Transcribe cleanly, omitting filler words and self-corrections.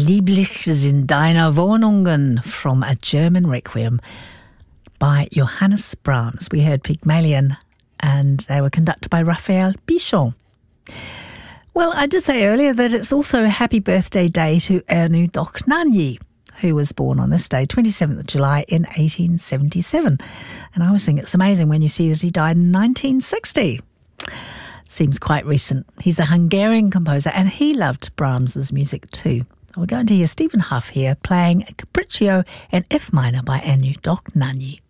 Lieblich sind deine Wohnungen from a German Requiem by Johannes Brahms. We heard Pygmalion and they were conducted by Raphael Pichon. Well, I did say earlier that it's also a happy birthday day to Ernu Doknanyi, who was born on this day, 27th of July in 1877. And I always think it's amazing when you see that he died in 1960. Seems quite recent. He's a Hungarian composer and he loved Brahms's music too. We're going to hear Stephen Huff here playing a Capriccio in F minor by Ernu Doknanyi.